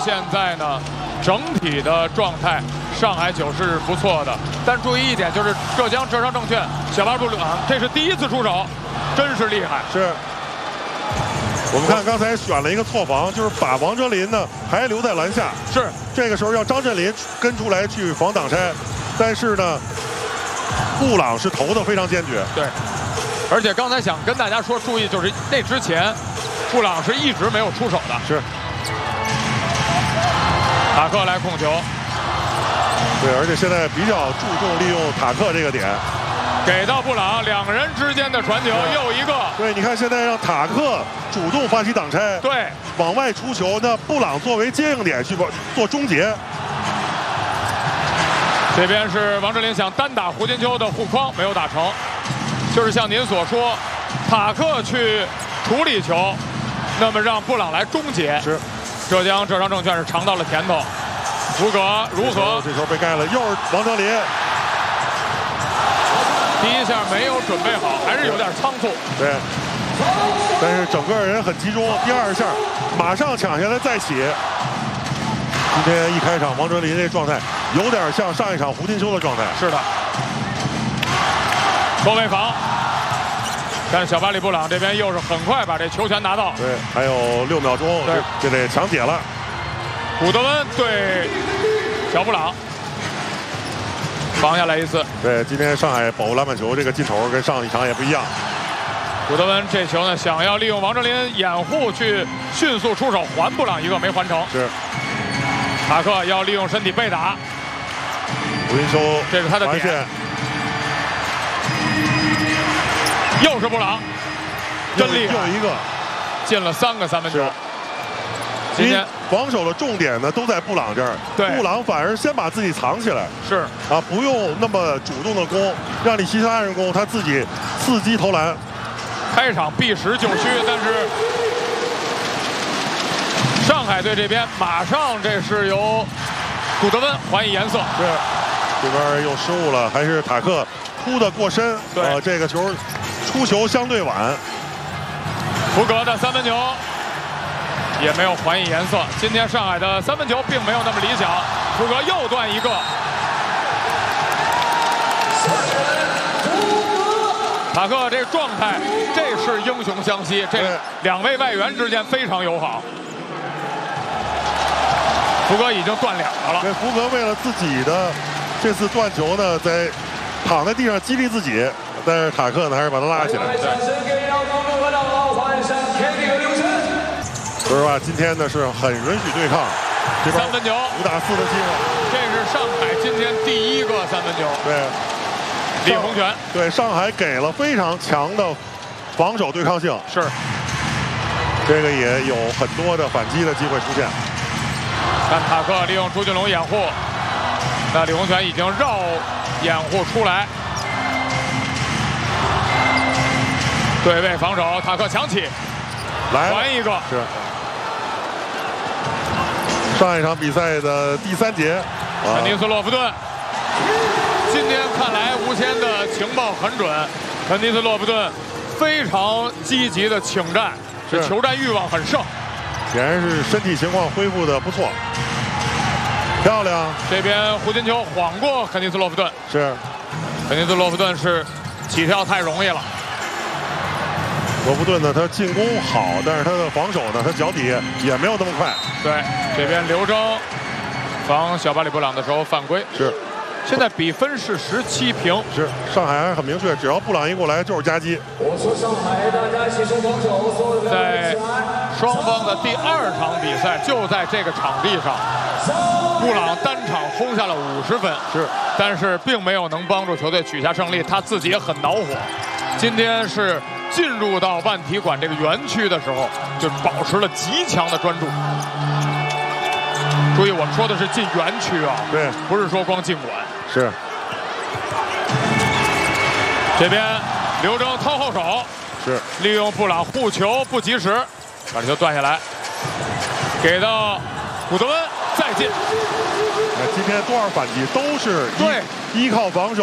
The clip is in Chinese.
现在呢，整体的状态，上海9是不错的。但注意一点，就是浙江浙商证券小巴布朗，这是第一次出手，真是厉害。 是。我们看刚才选了一个错防，就是把王哲林呢还留在篮下。 是。 这个时候让张镇麟跟出来去防挡拆，但是呢，布朗是投的非常坚决。 对。而且刚才想跟大家说，注意就是那之前，布朗是一直没有出手的。 是。 塔克来控球。 对，而且现在比较注重利用塔克这个点。 给到布朗，两人之间的传球又一个。 对，你看现在让塔克主动发起挡拆， 对， 往外出球，那布朗作为接应点去做终结。 这边是王哲林想单打胡金秋的护框，没有打成。就是像您所说，塔克去处理球，那么让布朗来终结。 是， 浙江浙商证券是尝到了甜头。福格如何？ 这球被盖了，又是王哲林。 第一下没有准备好，还是有点仓促。 对，但是整个人很集中。第二下马上抢下来再起。今天一开场，王哲林这状态有点像上一场胡金秋的状态。 是的。后卫防，但是小巴里布朗这边又是很快把这球权拿到。 对，还有6秒钟，这得抢解了。 古德温对小布朗。防下来一次。 对，今天上海保护篮板球这个劲头跟上一场也不一样。 古德温这球呢，想要利用王哲林掩护去迅速出手还布朗一个，没还成。 是。 塔克要利用身体被打。 胡金秋， 这是他的点。又是布朗，真厉害！ 又一个， 进了3个3分球。 今天防守的重点呢都在布朗这儿， 对， 布朗反而先把自己藏起来， 是啊，不用那么主动的攻，让你其他人攻，他自己伺机投篮。 开场必10就虚，但是上海队这边马上这是由古德温还以颜色， 是这边又失误了，还是塔克突的过深， 对， 这个球出球相对晚。 福格的3分球。也没有还以颜色。今天上海的3分球并没有那么理想，福格又断一个。塔克这状态，这是英雄相惜，这2位外援之间非常友好。福格已经断2个了。 对，福格为了自己的这次断球呢，在躺在地上激励自己，但是塔克呢还是把他拉起来。说实话，今天呢是很允许对抗，这边 3分球 5打4的机会。 这是上海今天第1个3分球。 对， 李洪权。 对，上海给了非常强的防守对抗性。 是。 这个也有很多的反击的机会出现。 但塔克利用朱俊龙掩护，那李洪权已经绕掩护出来。对位防守，塔克抢起。 来还一个是上一场比赛的第3节， 肯尼斯洛夫顿。今天看来吴谦的情报很准，肯尼斯洛夫顿非常积极的请战，这求战欲望很盛， 显然是身体情况恢复的不错，漂亮。 这边胡金秋晃过肯尼斯洛夫顿， 是肯尼斯洛夫顿是起跳太容易了。 罗夫顿呢，他进攻好，但是他的防守呢，他脚底也没有那么快。 对，这边刘铮防小巴里布朗的时候犯规。 是， 现在比分是17平。 是，上海还很明确，只要布朗一过来就是夹击。 我说上海，大家齐声防守，所有的在双方的第2场比赛就在这个场地上，布朗单场轰下了50分。 是， 但是并没有能帮助球队取下胜利，他自己也很恼火。今天是进入到万体馆这个园区的时候，就保持了极强的专注。注意，我说的是进园区啊， 对， 不是说光进馆。 是。 这边刘铮掏后手， 是利用布朗护球不及时，把这球断下来，给到古德温再进。 今天多少反击都是依靠防守。